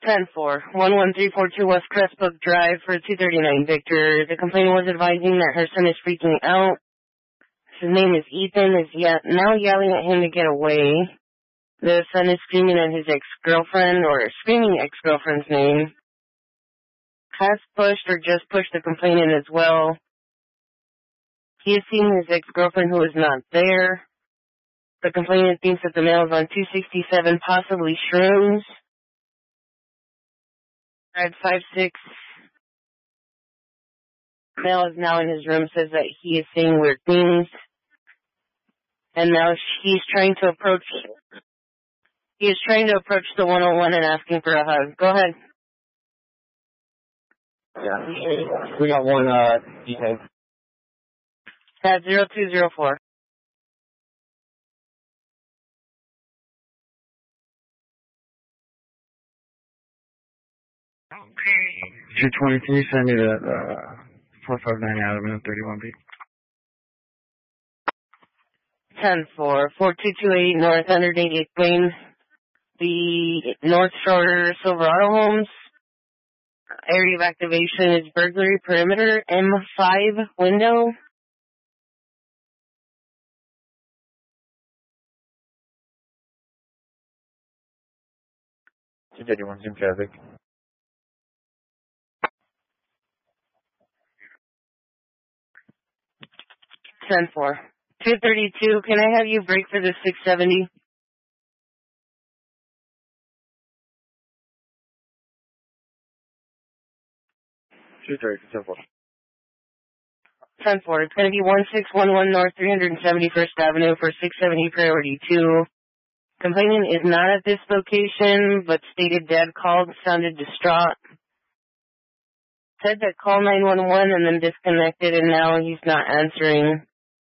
10-4, 11342 West Crestbrook Drive for 239 Victor. The complainant was advising that her son is freaking out. His name is Ethan, is now yelling at him to get away. The son is screaming at his ex-girlfriend, or screaming ex-girlfriend's name. Has pushed or just pushed the complainant as well. He has seen his ex-girlfriend who is not there. The complainant thinks that the male is on 267, possibly shrooms. At 5'6", male is now in his room, says that he is seeing weird things. And now he's trying to approach the 101 and asking for a hug. Go ahead. Yeah. We got one, detained. At 0204. Okay. 223, send me that, 459 Adam, 31B. 10-4, 4228 North 188th Lane, the North Shore Silverado Homes. Area of activation is burglary perimeter, M5 window. One Zoom traffic. 10-4. 232, can I have you break for the 670? Sorry, 10-4, it's going to be 1611 North 371st Avenue for 670 priority 2. Complainant is not at this location, but stated dad called, sounded distraught. Said that call 911 and then disconnected, and now he's not answering.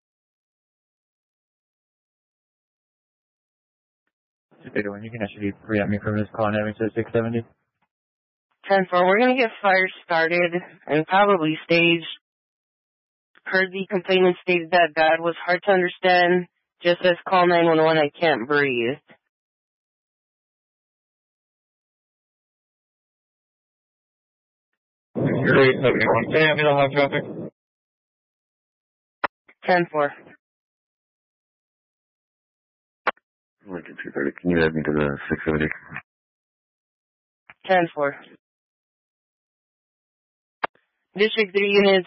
You can actually re-up me from this call and having said 670. 10-4, we're going to get fire started and probably staged. Heard the complainant stated that dad was hard to understand. Just says call 911, I can't breathe. Great, okay. Can you have me the hot traffic? 10-4. Lincoln 230, can you add me to the 670? 10-4. District 3 units